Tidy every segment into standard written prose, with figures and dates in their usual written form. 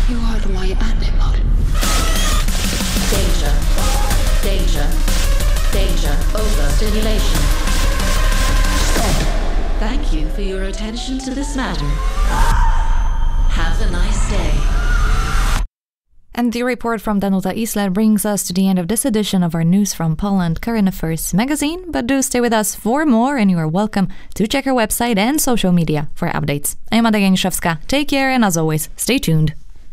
You are my animal. Danger. Danger. Danger. Overstimulation. Stop. Thank you for your attention to this matter. Have a nice day. And the report from Danuta Isler brings us to the end of this edition of our News from Poland Current Affairs magazine, but do stay with us for more, and you are welcome to check our website and social media for updates. I'm Ada Janiszewska. Take care, and as always, stay tuned.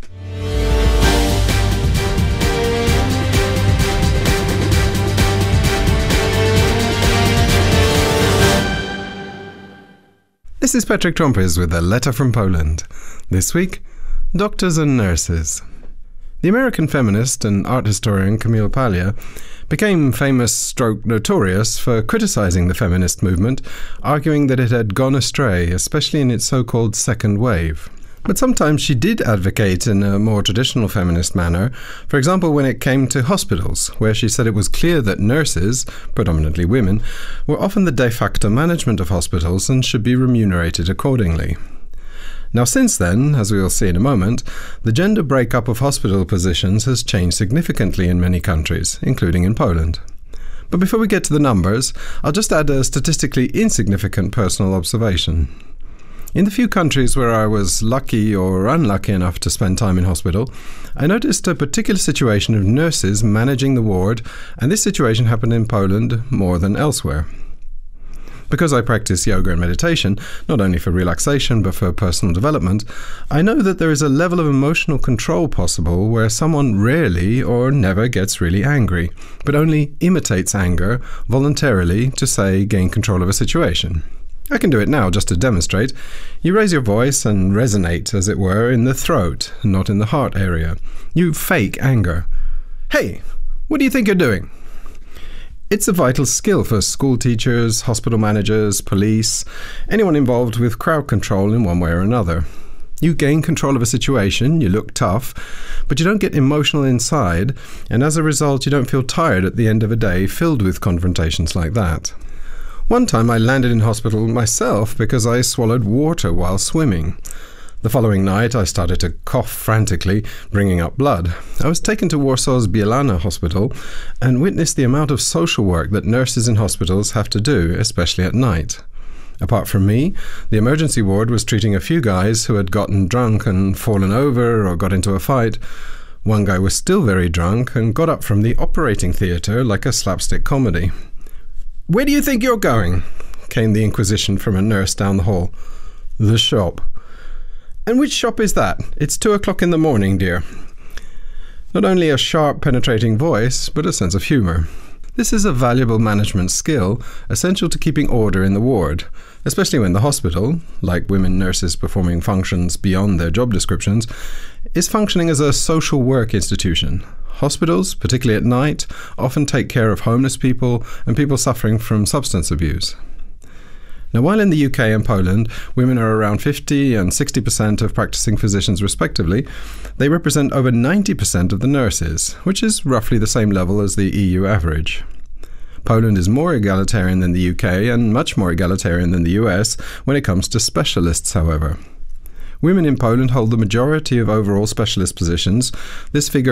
This is Patrick Trumpers with a letter from Poland. This week, doctors and nurses. The American feminist and art historian Camille Paglia became famous/notorious for criticizing the feminist movement, arguing that it had gone astray, especially in its so-called second wave. But sometimes she did advocate in a more traditional feminist manner, for example when it came to hospitals, where she said it was clear that nurses, predominantly women, were often the de facto management of hospitals and should be remunerated accordingly. Now since then, as we will see in a moment, the gender breakup of hospital positions has changed significantly in many countries, including in Poland. But before we get to the numbers, I'll just add a statistically insignificant personal observation. In the few countries where I was lucky or unlucky enough to spend time in hospital, I noticed a particular situation of nurses managing the ward, and this situation happened in Poland more than elsewhere. Because I practice yoga and meditation, not only for relaxation but for personal development, I know that there is a level of emotional control possible where someone rarely or never gets really angry, but only imitates anger voluntarily to, say, gain control of a situation. I can do it now just to demonstrate. You raise your voice and resonate, as it were, in the throat, not in the heart area. You fake anger. Hey, what do you think you're doing? It's a vital skill for school teachers, hospital managers, police, anyone involved with crowd control in one way or another. You gain control of a situation, you look tough, but you don't get emotional inside, and as a result you don't feel tired at the end of a day filled with confrontations like that. One time I landed in hospital myself because I swallowed water while swimming. The following night I started to cough frantically, bringing up blood. I was taken to Warsaw's Bielana Hospital and witnessed the amount of social work that nurses in hospitals have to do, especially at night. Apart from me, the emergency ward was treating a few guys who had gotten drunk and fallen over or got into a fight. One guy was still very drunk and got up from the operating theatre like a slapstick comedy. "Where do you think you're going?" came the inquisition from a nurse down the hall. "The shop." "And which shop is that? It's 2 o'clock in the morning, dear." Not only a sharp, penetrating voice, but a sense of humour. This is a valuable management skill, essential to keeping order in the ward, especially when the hospital, like women nurses performing functions beyond their job descriptions, is functioning as a social work institution. Hospitals, particularly at night, often take care of homeless people and people suffering from substance abuse. Now, while in the UK and Poland, women are around 50% and 60% of practicing physicians respectively, they represent over 90% of the nurses, which is roughly the same level as the EU average. Poland is more egalitarian than the UK and much more egalitarian than the US when it comes to specialists, however. Women in Poland hold the majority of overall specialist positions. This figure